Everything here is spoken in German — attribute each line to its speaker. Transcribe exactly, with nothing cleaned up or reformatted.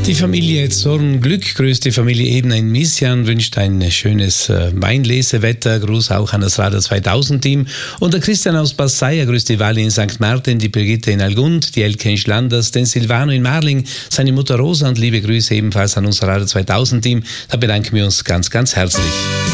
Speaker 1: Die Familie Zornglück grüßt die Familie Ebner in Miesjan, wünscht ein schönes äh, Weinlesewetter. Gruß auch an das Radar zweitausend Team. Und der Christian aus Bassaya grüßt die Wally in Sankt Martin, die Brigitte in Algund, die Elke in Schlanders, den Silvano in Marling, seine Mutter Rosa und liebe Grüße ebenfalls an unser Radar zweitausend Team. Da bedanken wir uns ganz, ganz herzlich.